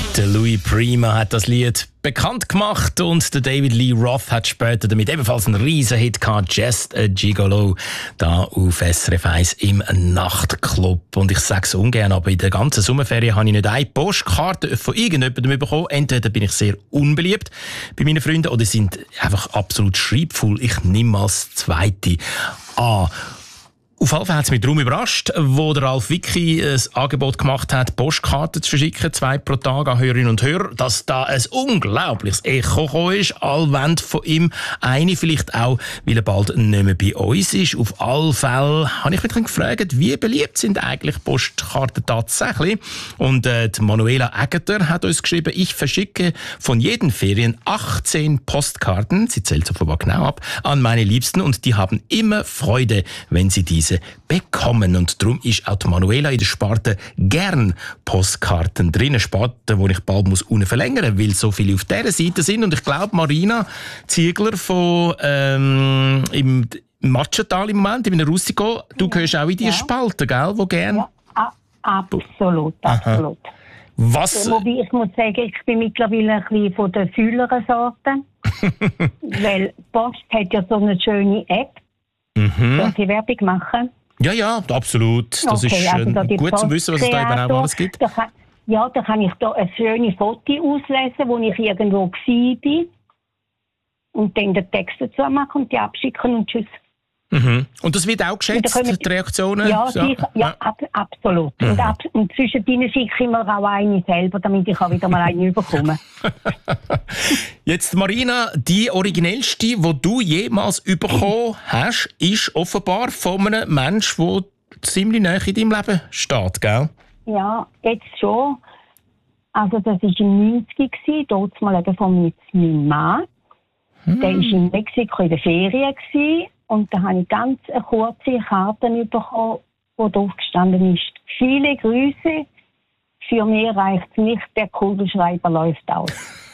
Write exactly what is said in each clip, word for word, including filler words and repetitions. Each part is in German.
Der Louis Prima hat das Lied bekannt gemacht und der David Lee Roth hat später damit ebenfalls einen riesen Hit gehabt, Just a Gigolo, da auf S R F eins im Nachtclub. Und ich sage es ungern, aber in der ganzen Sommerferien habe ich nicht eine Postkarte von irgendjemandem bekommen. Entweder bin ich sehr unbeliebt bei meinen Freunden oder sind einfach absolut schreibvoll. Ich nehme mal das Zweite an. Auf jeden Fall hat es mich darum überrascht, wo der Ralf Wicki ein Angebot gemacht hat, Postkarten zu verschicken, zwei pro Tag an Hörerinnen und Hörer, dass da ein unglaubliches Echo gekommen ist. Alle wollen von ihm eine, vielleicht auch, weil er bald nicht mehr bei uns ist. Auf alle Fälle habe ich mich dann gefragt, wie beliebt sind eigentlich Postkarten tatsächlich? Und äh, die Manuela Egger hat uns geschrieben, ich verschicke von jeden Ferien achtzehn Postkarten, sie zählt so offenbar genau ab, an meine Liebsten und die haben immer Freude, wenn sie diese bekommen. Und darum ist auch die Manuela in der Sparte gern Postkarten drin. Eine Sparte, die ich bald muss unten verlängern muss, weil so viele auf dieser Seite sind. Und ich glaube, Marina Ziegler von ähm, im Matschental im Moment, in einem Rustico, du ja. gehörst auch in diese ja. Spalte, gell, wo gern... Ja, a- absolut, absolut. Was? Wobei ich muss sagen, ich bin mittlerweile ein bisschen von der fühleren Sorte. Weil Post hat ja so eine schöne App. Mhm. Soll ich Werbung machen? Ja, ja, absolut. Das okay, ist also äh, gut zu wissen, was es da überhaupt alles gibt. Da kann, ja, da kann ich da ein schönes Foto auslesen, wo ich irgendwo war. Und dann den Text dazu machen und die abschicken und tschüss. Mhm. Und das wird auch geschätzt, wir, die Reaktionen? Ja, so. die, ja, ja. Ab, absolut. Mhm. Und, ab, und zwischendrin schicke ich mir auch eine selber, damit ich auch wieder mal eine bekomme. Jetzt, Marina, die originellste, die du jemals bekommen hast, ist offenbar von einem Menschen, der ziemlich nahe in deinem Leben steht, gell? Ja, jetzt schon. Also das war im neunziger, dort mal eben von meinem Mann. Hm. Der war in Mexiko in der Ferien. Und da habe ich ganz eine kurze Karte bekommen, wo drauf gestanden ist: Viele Grüße, für mich reicht es nicht, der Kugelschreiber läuft aus.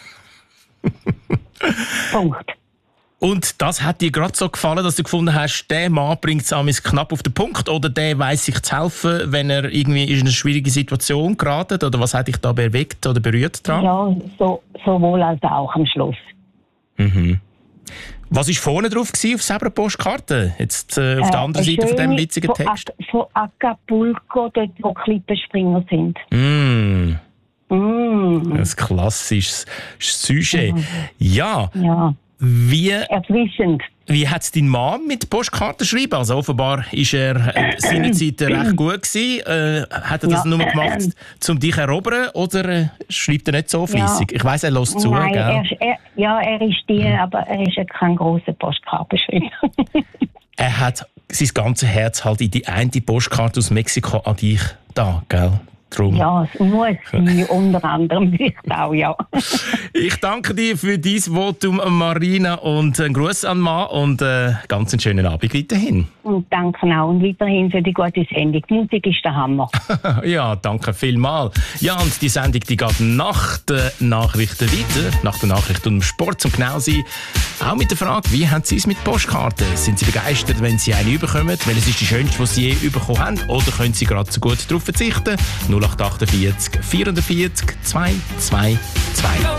Punkt. Und das hat dir gerade so gefallen, dass du gefunden hast, der Mann bringt es knapp auf den Punkt oder der weiss sich zu helfen, wenn er irgendwie in eine schwierige Situation geratet? Oder was hat dich da bewegt oder berührt dran? Ja, so, sowohl als auch am Schluss. Mhm. Was war vorne drauf auf selber Postkarte? Jetzt äh, auf äh, der anderen Seite von diesem witzigen Text? Von Acapulco, dort wo Klippenspringer sind. Mm. Mm. Ein klassisches Sujet. Mm. Ja. ja. Wie, Erfrischend. Wie hat es dein Mann mit Postkarten geschrieben? Also offenbar war er äh, seinerzeit recht gut gewesen. Äh, hat er das ja. nur gemacht, um dich zu erobern? Oder äh, schreibt er nicht so fleissig? Ja. Ich weiss, er lässt zu. Nein, gell? Er, er, ja, er ist die, mhm. aber er ist kein grosser Postkartenschreiber. Er hat sein ganzes Herz halt in die eine Postkarte aus Mexiko an dich da, gell? Drum. Ja, es muss sein, unter anderem vielleicht auch, ja. Ich danke dir für dein Votum, Marina, und einen Gruß an Mann und äh, ganz einen schönen Abend weiterhin. Und danke auch und weiterhin für die gute Sendung. Die Musik ist der Hammer. Ja, danke vielmals. Ja, und die Sendung die geht nach den Nachrichten weiter, nach den Nachrichten und dem Sport zum genau sein. Auch mit der Frage, wie haben Sie es mit Postkarten? Sind Sie begeistert, wenn Sie eine bekommen? Welches ist die schönste, die Sie je bekommen haben? Oder können Sie gerade so gut darauf verzichten? null acht acht vier vierundvierzig zwei zwei zwei